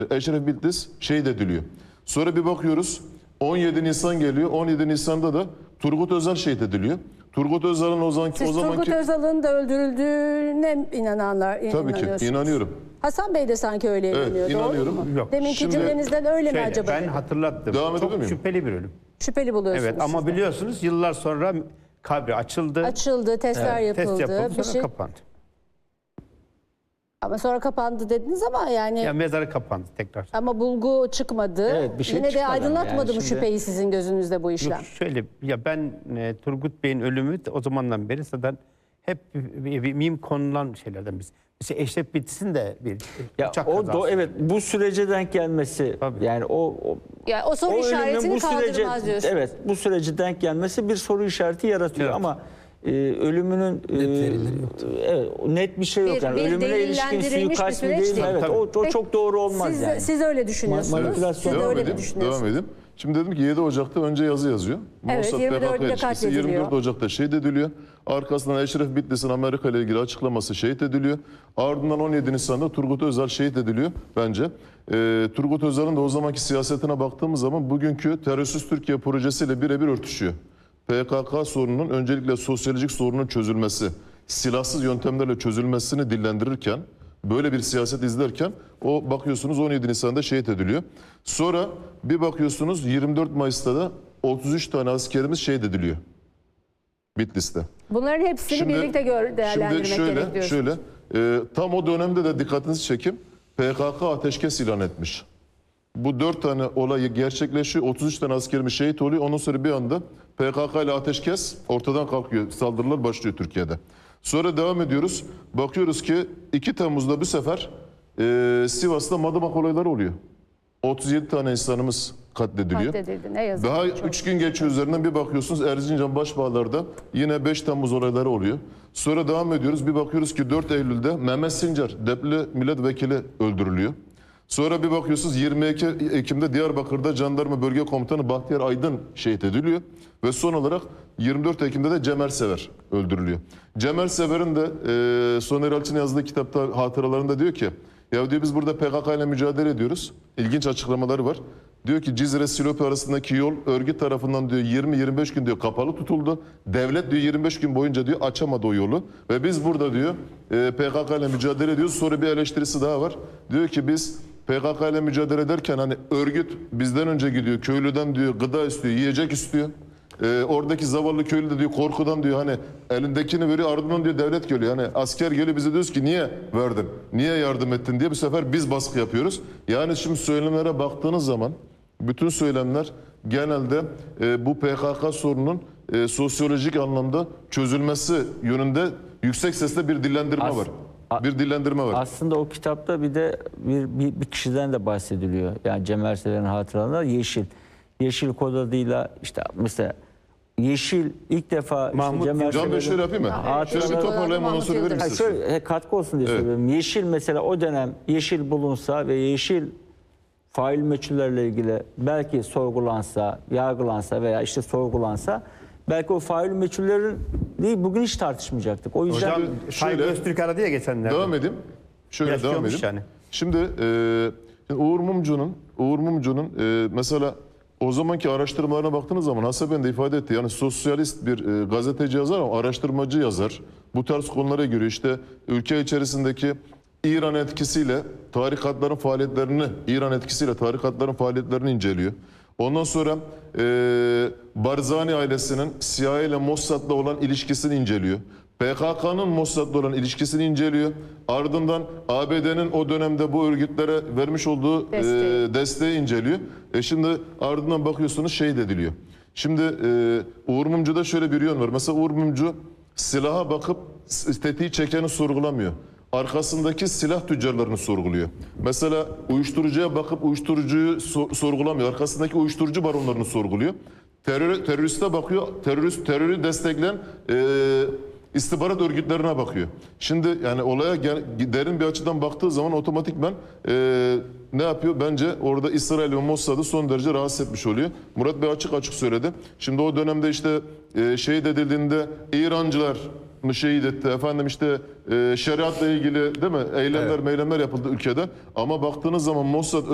Eşref Bitlis şehit ediliyor. Sonra bir bakıyoruz 17 Nisan geliyor. 17 Nisan'da da Turgut Özal şehit ediliyor. Turgut Özal'ın o zamanki... Turgut Özal'ın da öldürüldüğüne inananlar Tabii ki inanıyorum. Hasan Bey de sanki öyle inanıyor. Evet, inanıyorum. Doğru mu? Yok. Deminki cümlenizden öyle mi acaba? Ben hatırlattım. Devam edebilir Çok miyim? şüpheli bir ölüm. Şüpheli buluyorsunuz. Evet ama siz de. biliyorsunuz yıllar sonra kabri açıldı. Açıldı, testler yapıldı. Test yapıldı bir sonra şey... kapandı. Ama sonra kapandı dediniz ama yani... Ya mezarı kapandı tekrar. Ama bulgu çıkmadı. Evet, bir şey Yine de çıkmadı aydınlatmadı yani mı şimdi- şüpheyi sizin gözünüzde bu işlem? Yok, şöyle ya ben Turgut Bey'in ölümü o zamandan beri zaten hep bir mim konulan şeylerden biz. Mesela Eşref Bitlis'in de bir Ya uçak o kazası. evet bu sürece denk gelmesi Tabii. yani o Yani o soru ölümün işaretini bu sürece kaldırmaz diyorsunuz. evet bu sürece denk gelmesi bir soru işareti yaratıyor Evet. ama ölümünün evet, net bir şey yok Bir- yani bir ölümüne ilişkin delillendirilmiş bir suikast mı süreç değil mi? değil. Evet Tabii. o çok doğru olmaz Siz, yani. siz öyle düşünüyorsunuz. Manipülasyon. Siz de Devam öyle mi edeyim. düşünüyorsunuz? Devam edeyim. Şimdi dedim ki 7 Ocak'ta önce yazı yazıyor. Evet, Mossad 24'ünde PKK ilişkisi, katlediliyor. 24 Ocak'ta şehit ediliyor. Arkasından Eşref Bitlis'in Amerika ile ilgili açıklaması şehit ediliyor. Ardından 17 Nisan'da Turgut Özal şehit ediliyor bence. Turgut Özal'ın da o zamanki siyasetine baktığımız zaman bugünkü Terörsüz Türkiye projesiyle birebir örtüşüyor. PKK sorununun öncelikle sosyolojik sorunun çözülmesi, silahsız yöntemlerle çözülmesini dillendirirken, böyle bir siyaset izlerken o bakıyorsunuz 17 Nisan'da şehit ediliyor. Sonra bir bakıyorsunuz 24 Mayıs'ta da 33 tane askerimiz şehit ediliyor Bitlis'te. Bunların hepsini birlikte değerlendirmek gerek diyorsunuz. Şöyle tam o dönemde de dikkatinizi çekeyim. PKK ateşkes ilan etmiş. Bu 4 tane olayı gerçekleşiyor. 33 tane askerimiz şehit oluyor. Ondan sonra bir anda PKK ile ateşkes ortadan kalkıyor. Saldırılar başlıyor Türkiye'de. Sonra devam ediyoruz. Bakıyoruz ki 2 Temmuz'da bu sefer Sivas'ta Madımak olayları oluyor. 37 tane insanımız katlediliyor. Katledildi, ne yazık Daha ki çok. 3 gün geçiyor üzerinden bir bakıyorsunuz Erzincan Başbağlar'da yine 5 Temmuz olayları oluyor. Sonra devam ediyoruz bir bakıyoruz ki 4 Eylül'de Mehmet Sincar Depli milletvekili öldürülüyor. Sonra bir bakıyorsunuz 22 Ekim'de Diyarbakır'da Jandarma Bölge Komutanı Bahtiyar Aydın şehit ediliyor. Ve son olarak 24 Ekim'de de Cemal Sever öldürülüyor. Cemal Sever'in de Soner Yalçın'ın yazdığı kitapta hatıralarında diyor ki ya diyor biz burada PKK ile mücadele ediyoruz. İlginç açıklamaları var. Diyor ki Cizre Silopi arasındaki yol örgüt tarafından diyor 20-25 gün diyor kapalı tutuldu. Devlet diyor 25 gün boyunca diyor açamadı o yolu. Ve biz burada diyor PKK ile mücadele ediyoruz. Sonra bir eleştirisi daha var. Diyor ki biz PKK ile mücadele ederken hani örgüt bizden önce gidiyor. Köylüden diyor gıda istiyor, yiyecek istiyor. Oradaki zavallı köylü de diyor korkudan diyor hani elindekini veriyor ardından diyor devlet geliyor. Hani asker geliyor bize diyoruz ki niye verdin? Niye yardım ettin diye bu sefer biz baskı yapıyoruz. Yani şimdi söylemlere baktığınız zaman bütün söylemler genelde bu PKK sorunun sosyolojik anlamda çözülmesi yönünde yüksek sesle bir dillendirme var. Bir dillendirme var. Aslında o kitapta bir de bir kişiden de bahsediliyor. Yani Cemal Sever'in hatıralarında Yeşil. Yeşil kod adıyla işte mesela Yeşil ilk defa işte Mahmut Cemal Can Bey şöyle yapayım mı? Şöyle bir toparlayayım ondan sonra verir misiniz? şöyle katkı olsun diye söylüyorum. Yeşil mesela o dönem Yeşil bulunsa ve Yeşil fail meçhullerle ilgili belki sorgulansa, yargılansa veya işte sorgulansa belki o fail meçhullerin değil bugün hiç tartışmayacaktık. O yüzden Hocam Saygı şöyle- Öztürk aradı ya geçenlerde. Devam edeyim. Şöyle devam Yaşıyormuş edeyim. yani. Şimdi Uğur Mumcu'nun mesela o zamanki araştırmalarına baktığınız zaman Hasaben de ifade etti. Yani sosyalist bir gazeteci yazar ama araştırmacı yazar. Bu tarz konulara göre işte ülke içerisindeki İran etkisiyle tarikatların faaliyetlerini inceliyor. Ondan sonra Barzani ailesinin CIA ile Mossad'la olan ilişkisini inceliyor. PKK'nın Mossad'la olan ilişkisini inceliyor. Ardından ABD'nin o dönemde bu örgütlere vermiş olduğu desteği inceliyor. Şimdi ardından bakıyorsunuz şehit ediliyor. Şimdi Uğur Mumcu'da şöyle bir yön var. Mesela Uğur Mumcu silaha bakıp tetiği çekeni sorgulamıyor. Arkasındaki silah tüccarlarını sorguluyor. Mesela uyuşturucuya bakıp uyuşturucuyu sorgulamıyor. Arkasındaki uyuşturucu baronlarını sorguluyor. Teröriste bakıyor. Terörü destekleyen istihbarat örgütlerine bakıyor. Şimdi yani olaya derin bir açıdan baktığı zaman otomatikman ne yapıyor? Bence orada İsrail ve Mossad'ı son derece rahatsız etmiş oluyor. Murat Bey açık söyledi. Şimdi o dönemde işte şehit edildiğinde İrancılar mı şehit etti? Efendim işte şeriatla ilgili değil mi? Eylemler yapıldı ülkede. Ama baktığınız zaman Mossad